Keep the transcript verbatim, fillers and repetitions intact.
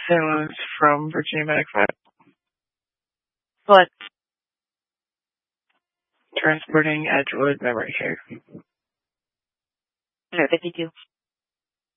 Simmons from Virginia Medic Five. What? Transporting Edgewood memory care. No, fifty-two.